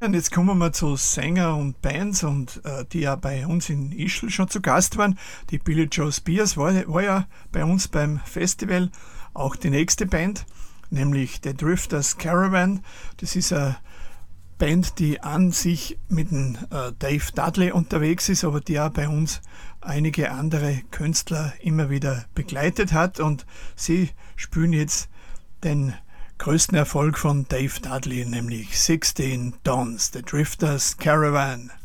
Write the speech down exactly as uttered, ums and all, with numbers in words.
Und jetzt kommen wir zu Sänger und Bands, und äh, die ja bei uns in Ischl schon zu Gast waren. Die Billy Joe Spears war, war ja bei uns beim Festival. Auch die nächste Band, nämlich The Drifters Caravan. Das ist eine Band, die an sich mit dem äh, Dave Dudley unterwegs ist, aber die auch bei uns einige andere Künstler immer wieder begleitet hat. Und sie spielen jetzt den größten Erfolg von Dave Dudley, nämlich sixteen Dons, The Drifters Caravan.